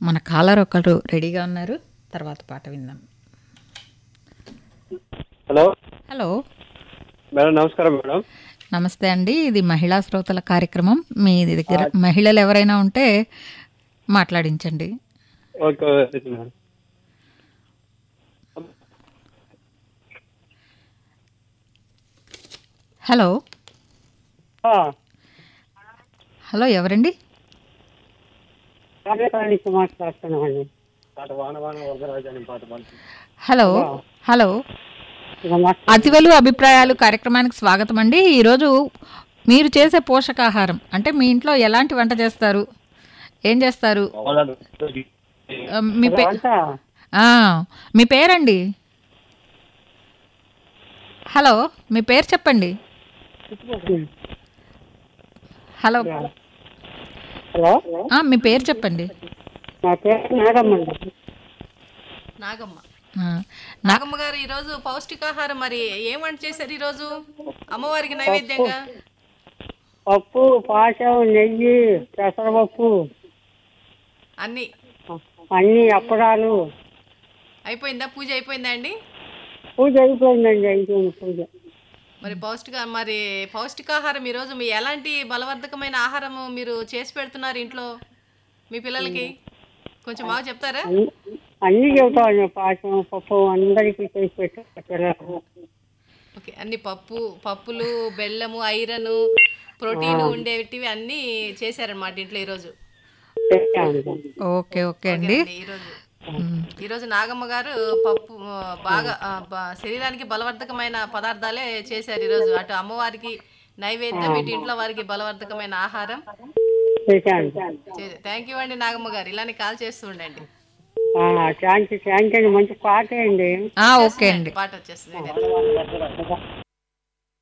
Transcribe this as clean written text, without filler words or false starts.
మన కాలర్ ఒకరు రెడీగా ఉన్నారు. తర్వాత పాట విందాం. హలో హలో మేడం, నమస్కారం మేడం. నమస్తే అండి. ఇది మహిళా శ్రోతల కార్యక్రమం. మీ దగ్గర మహిళలు ఎవరైనా ఉంటే మాట్లాడించండి. Okay madam. హలో హలో ఎవరండి? మాట్లాడుతున్నామండి. హలో హలో అతివలు అభిప్రాయాలు కార్యక్రమానికి స్వాగతం అండి. ఈరోజు మీరు చేసే పోషకాహారం అంటే మీ ఇంట్లో ఎలాంటి వంట చేస్తారు, ఏం చేస్తారు? మీ మీ పేరండి? హలో, మీ పేరు చెప్పండి. హలో హలో, మీ పేరు చెప్పండి. నా పేరు నాగమ్మ అండి. నాగమ్మ. నాగమ్మ గారు, ఈరోజు పౌష్టికాహారం మరి ఏం వంట చేశారు ఈరోజు అమ్మవారికి నైవేద్యంగా? పప్పు, పాశం, నెయ్యి, పెసరపప్పు, అన్ని అప్పడాలు. అయిపోయిందా? పూజ అయిపోయిందా అండి? పూజ అయిపోయిందండి, అయిపోయింది పూజ. మరి పౌష్టికాహారం ఈరోజు మీ ఎలాంటి బలవర్ధకమైన ఆహారం మీరు చేసి పెడుతున్నారు ఇంట్లో మీ పిల్లలకి? కొంచెం బాగా చెప్తారా? అన్ని చెబుతామండి. పాశం, పప్పు అందరికీ చేసి పెట్టారు. ఓకే, అన్ని పప్పులు, బెల్లము, ఐరన్, ప్రోటీన్ ఉండేటివి అన్నీ చేశారనమాట ఇంట్లో ఈరోజు. ఓకే ఓకే అండి. ఈరోజు నాగమ్మ గారు పప్పు బాగా శరీరానికి బలవర్ధకమైన పదార్థాలే చేశారు ఈరోజు. అటు అమ్మవారికి నైవేద్యం, ఇటు ఇంట్లో వారికి బలవర్ధకమైన ఆహారం. థ్యాంక్ యూ అండి నాగమ్మ గారు, ఇలానే కాల్ చేస్తూ ఉండండి. Thank you. మంచి పాట అండి. ఓకే అండి, పాట వచ్చేస్తుంది.